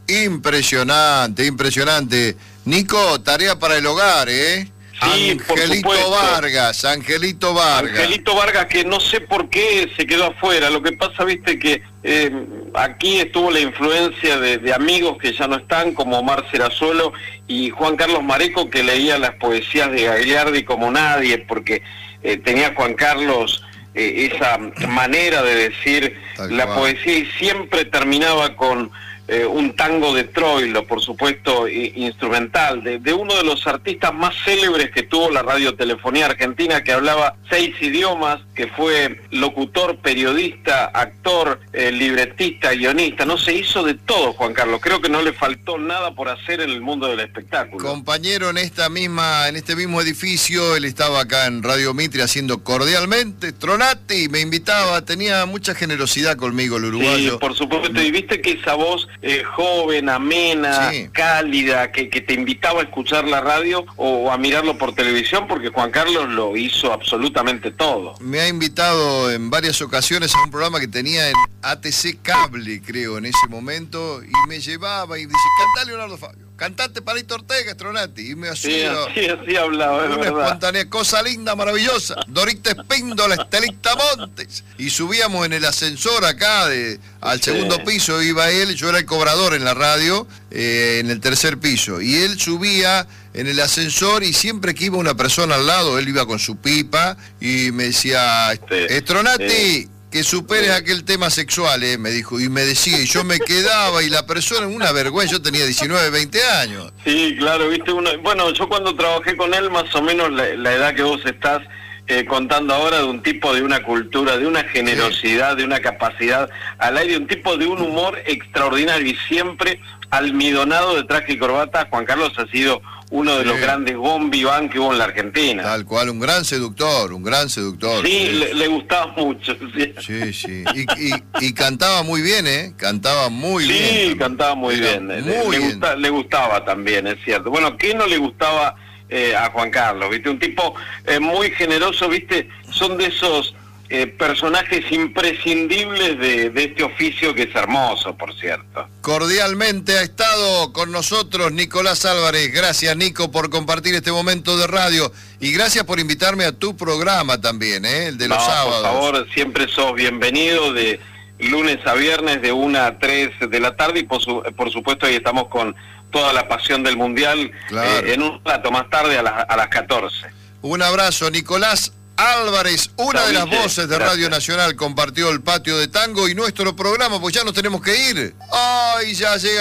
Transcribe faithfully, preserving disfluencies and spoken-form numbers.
Impresionante, impresionante. Nico, tarea para el hogar, ¿eh? Sí, Angelito Vargas, Angelito Vargas. Angelito Vargas, que no sé por qué se quedó afuera. Lo que pasa, viste, que eh, aquí estuvo la influencia de, de amigos que ya no están, como Omar Serazuelo y Juan Carlos Mareco, que leía las poesías de Gagliardi como nadie, porque eh, tenía Juan Carlos eh, esa manera de decir Tal la cual. poesía, y siempre terminaba con Eh, un tango de Troilo, por supuesto, i, instrumental, de, de uno de los artistas más célebres que tuvo la radiotelefonía argentina, que hablaba seis idiomas, que fue locutor, periodista, actor, eh, libretista, guionista. No se hizo de todo, Juan Carlos. Creo que no le faltó nada por hacer en el mundo del espectáculo. Compañero, en esta misma, en este mismo edificio, él estaba acá en Radio Mitre haciendo Cordialmente, Tronati, me invitaba, tenía mucha generosidad conmigo el uruguayo. Sí, por supuesto, y viste que esa voz Eh, joven, amena, sí. cálida, que, que te invitaba a escuchar la radio o a mirarlo por televisión, porque Juan Carlos lo hizo absolutamente todo. Me ha invitado en varias ocasiones a un programa que tenía en A T C Cable, creo, en ese momento, y me llevaba y dice, cantá Leonardo Fabio, cantate Palito Ortega, Tronati, y me hacía... Sí, así, así hablaba, es una verdad. espontánea, cosa linda, maravillosa, Dorita Espíndola, Estelita Montes, y subíamos en el ascensor acá, de, al sí. segundo piso iba él, yo era el cobrador en la radio, eh, en el tercer piso, y él subía en el ascensor y siempre que iba una persona al lado, él iba con su pipa y me decía, sí. Tronati, sí. que superes sí. aquel tema sexual, eh, me dijo, y me decía, y yo me quedaba, y la persona, una vergüenza, yo tenía diecinueve, veinte años. Sí, claro, viste, uno, bueno, yo cuando trabajé con él, más o menos la, la edad que vos estás eh, contando ahora, de un tipo de una cultura, de una generosidad, sí. de una capacidad al aire, un tipo de un humor extraordinario, y siempre almidonado de traje y corbata. Juan Carlos ha sido uno de sí. los grandes bon vivant que hubo en la Argentina. Tal cual, un gran seductor, un gran seductor. Sí, sí. Le, le gustaba mucho. Sí, sí. sí. Y, y, y cantaba muy bien, ¿eh? Cantaba muy sí, bien. Sí, cantaba muy Era bien. Muy le, bien. Le, gusta, le gustaba también, es cierto. Bueno, ¿qué no le gustaba eh, a Juan Carlos? ¿Viste? Un tipo eh, muy generoso, ¿viste? Son de esos... Eh, personajes imprescindibles de, de este oficio, que es hermoso, por cierto. Cordialmente ha estado con nosotros Nicolás Álvarez. Gracias, Nico, por compartir este momento de radio, y gracias por invitarme a tu programa también, ¿eh? El de los no, sábados. Por favor, siempre sos bienvenido, de lunes a viernes de una a tres de la tarde, y por, su, por supuesto ahí estamos con toda la pasión del Mundial, claro. eh, en un rato más tarde a las, a las catorce. Un abrazo, Nicolás Álvarez, una de las voces de Radio Nacional, compartió el patio de tango y nuestro programa, pues ya nos tenemos que ir. Ay, ya llega.